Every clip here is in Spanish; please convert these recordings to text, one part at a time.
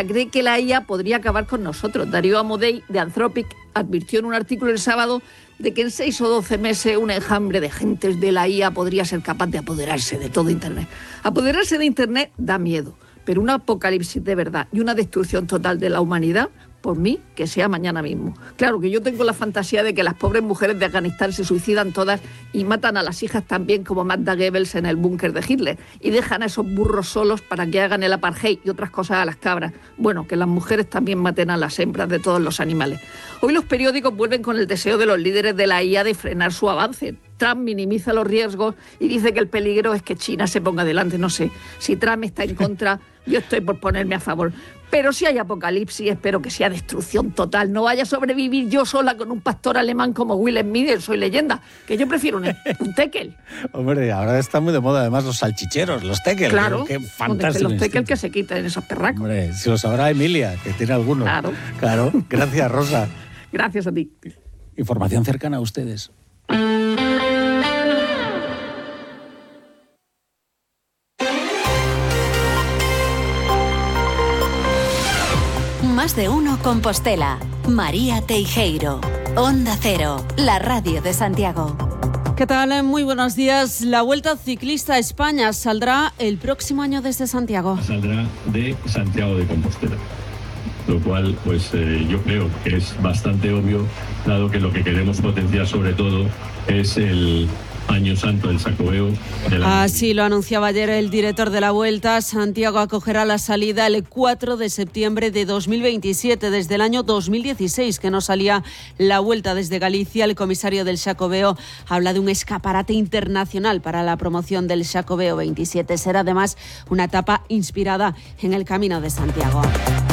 empresa cree que la IA podría acabar con nosotros. Darío Amodei, de Anthropic, advirtió en un artículo el sábado de que en 6 o 12 meses un enjambre de gentes de la IA podría ser capaz de apoderarse de todo Internet. Apoderarse de Internet da miedo, pero un apocalipsis de verdad y una destrucción total de la humanidad, por mí, que sea mañana mismo. Claro que yo tengo la fantasía de que las pobres mujeres de Afganistán se suicidan todas y matan a las hijas también, como Magda Goebbels en el búnker de Hitler, y dejan a esos burros solos para que hagan el apartheid y otras cosas a las cabras. Bueno, que las mujeres también maten a las hembras de todos los animales. Hoy los periódicos vuelven con el deseo de los líderes de la IA de frenar su avance. Trump minimiza los riesgos y dice que el peligro es que China se ponga delante. No sé, si Trump está en contra, yo estoy por ponerme a favor. Pero si hay apocalipsis, espero que sea destrucción total. No vaya a sobrevivir yo sola con un pastor alemán como Will Smith, Soy Leyenda, que yo prefiero un tekel. Hombre, ahora está muy de moda además los salchicheros, los tekel. Claro, qué fantástico. Los tekel que se quiten esos perracos. Hombre, si lo sabrá Emilia, que tiene algunos. Claro. Gracias, Rosa. Gracias a ti. Información cercana a ustedes. Más de uno Compostela. María Teijeiro. Onda Cero, la radio de Santiago. ¿Qué tal? Muy buenos días. La Vuelta Ciclista a España saldrá el próximo año desde Santiago. Saldrá de Santiago de Compostela. Lo cual, pues yo creo que es bastante obvio, dado que lo que queremos potenciar sobre todo es el Año Santo del Xacobeo. Así lo anunciaba ayer el director de la Vuelta. Santiago acogerá la salida el 4 de septiembre de 2027. Desde el año 2016 que no salía la Vuelta desde Galicia. El comisario del Xacobeo habla de un escaparate internacional para la promoción del Xacobeo 27. Será además una etapa inspirada en el Camino de Santiago.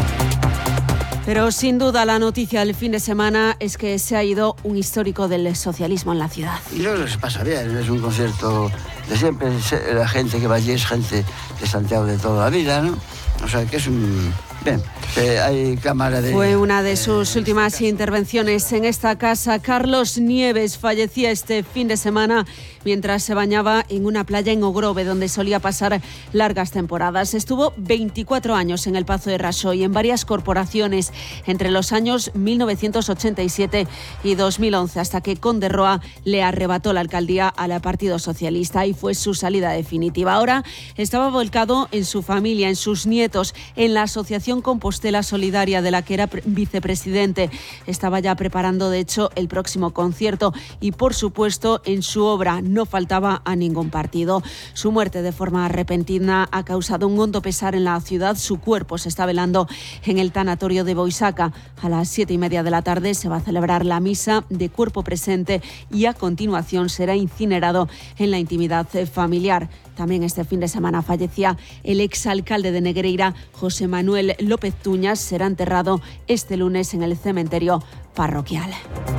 Pero sin duda la noticia del fin de semana es que se ha ido un histórico del socialismo en la ciudad. Y luego se pasa bien, es un concierto de siempre, la gente que va allí es gente de Santiago de toda la vida, ¿no? O sea, que es un... Bien, hay cámara de... Fue una de sus últimas intervenciones en esta casa. Carlos Nieves fallecía este fin de semana mientras se bañaba en una playa en Ogrove, donde solía pasar largas temporadas. Estuvo 24 años en el Pazo de Raxoi, en varias corporaciones, entre los años 1987 y 2011, hasta que Conde Roa le arrebató la alcaldía al Partido Socialista y fue su salida definitiva. Ahora estaba volcado en su familia, en sus nietos, en la Asociación Compostela Solidaria, de la que era vicepresidente. Estaba ya preparando, de hecho, el próximo concierto y, por supuesto, en su obra no faltaba a ningún partido. Su muerte de forma repentina ha causado un hondo pesar en la ciudad. Su cuerpo se está velando en el tanatorio de Boisaca. A las 7:30 de la tarde se va a celebrar la misa de cuerpo presente y a continuación será incinerado en la intimidad familiar. También este fin de semana fallecía el exalcalde de Negreira, José Manuel López Tuñas. Será enterrado este lunes en el cementerio parroquial.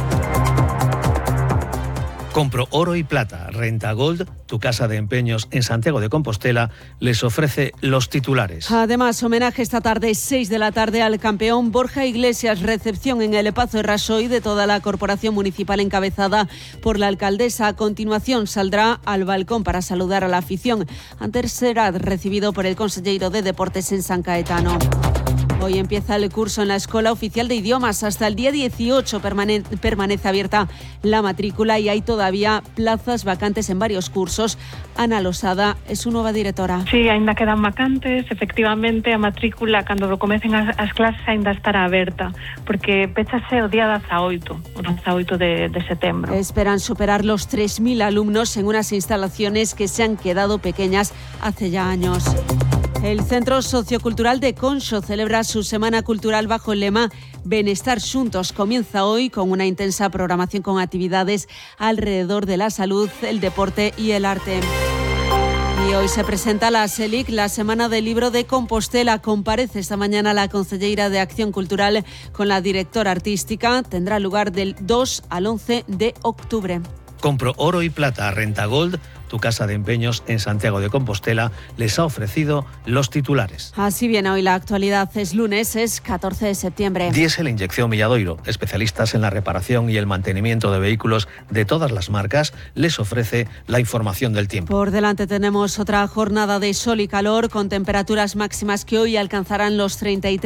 Compro oro y plata. Renta Gold, tu casa de empeños en Santiago de Compostela, les ofrece los titulares. Además, homenaje esta tarde, 6 de la tarde, al campeón Borja Iglesias. Recepción en el Pazo de Raxoi de toda la corporación municipal encabezada por la alcaldesa. A continuación saldrá al balcón para saludar a la afición. Antes será recibido por el consejero de Deportes en San Caetano. Hoy empieza el curso en la Escuela Oficial de Idiomas. Hasta el día 18 permanece abierta la matrícula y hay todavía plazas vacantes en varios cursos. Ana Losada es su nueva directora. Sí, ainda quedan vacantes. Efectivamente, a matrícula, cando comecen as clases, ainda estará aberta, porque pechase o día 18 de setembro. Esperan superar los 3.000 alumnos en unas instalaciones que se han quedado pequeñas hace ya años. El Centro Sociocultural de Conxo celebra su Semana Cultural bajo el lema Benestar Xuntos. Comienza hoy con una intensa programación con actividades alrededor de la salud, el deporte y el arte. Y hoy se presenta la SELIC, la Semana del Libro de Compostela. Comparece esta mañana la consellera de Acción Cultural con la directora artística. Tendrá lugar del 2 al 11 de octubre. Compro oro y plata. Renta Gold, tu casa de empeños en Santiago de Compostela, les ha ofrecido los titulares. Así viene hoy la actualidad. Es lunes, es 14 de septiembre. Diesel Inyección Milladoiro, especialistas en la reparación y el mantenimiento de vehículos de todas las marcas, les ofrece la información del tiempo. Por delante tenemos otra jornada de sol y calor, con temperaturas máximas que hoy alcanzarán los 33